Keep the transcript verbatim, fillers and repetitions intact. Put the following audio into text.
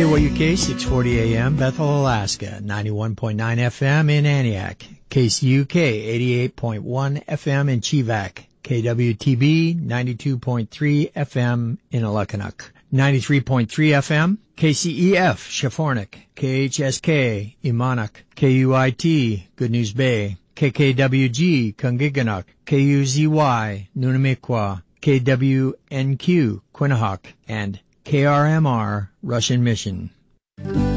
W K, six forty A M, Bethel, Alaska, ninety-one point nine F M in Antioch, K C U K, eighty-eight point one F M in Chivak, K W T B, ninety-two point three F M in Alakanuk, ninety-three point three F M, K C E F, Shafornik, K H S K, Imanak, K U I T, Good News Bay, K K W G, Kungiganak, K U Z Y, Nunamikwa, K W N Q, Quinnahock, and K R M R, Russian Mission.